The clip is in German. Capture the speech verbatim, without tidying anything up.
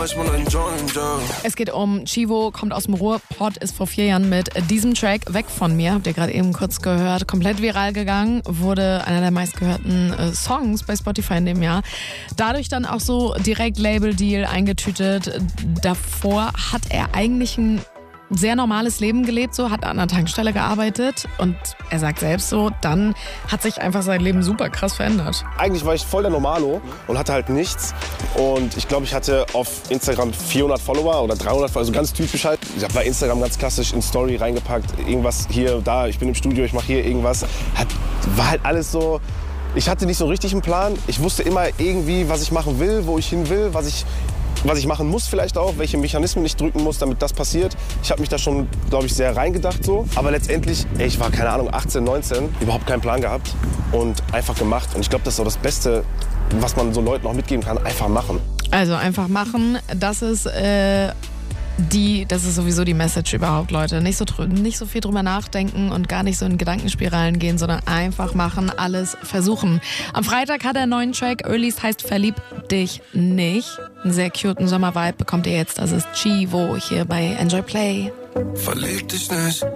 Es geht um Chivo, kommt aus dem Ruhrpott, ist vor vier Jahren mit diesem Track Weg von mir, habt ihr gerade eben kurz gehört, komplett viral gegangen, wurde einer der meistgehörten äh, Songs bei Spotify in dem Jahr. Dadurch dann auch so direkt Label-Deal eingetütet. Davor hat er eigentlich ein sehr normales Leben gelebt, so, hat an einer Tankstelle gearbeitet und er sagt selbst so, dann hat sich einfach sein Leben super krass verändert. Eigentlich war ich voll der Normalo und hatte halt nichts und ich glaube, ich hatte auf Instagram vierhundert Follower oder dreihundert, also ganz typisch halt. Ich habe bei Instagram ganz klassisch in Story reingepackt, irgendwas hier, da, ich bin im Studio, ich mache hier irgendwas. Hat, war halt alles so, ich hatte nicht so richtig einen Plan. Ich wusste immer irgendwie, was ich machen will, wo ich hin will, was ich was ich machen muss vielleicht auch, welche Mechanismen ich drücken muss, damit das passiert. Ich habe mich da schon, glaube ich, sehr reingedacht so. Aber letztendlich, ey, ich war, keine Ahnung, achtzehn, neunzehn, überhaupt keinen Plan gehabt und einfach gemacht. Und ich glaube, das ist so das Beste, was man so Leuten auch mitgeben kann, einfach machen. Also einfach machen, das ist äh, die, das ist sowieso die Message überhaupt, Leute. Nicht so, nicht so viel drüber nachdenken und gar nicht so in Gedankenspiralen gehen, sondern einfach machen, alles versuchen. Am Freitag hat er einen neuen Track, Earlies heißt Verlieb dich nicht. Einen sehr cuten Sommer-Vibe bekommt ihr jetzt. Das ist Chivo hier bei Enjoy Play. Verlieb dich nicht.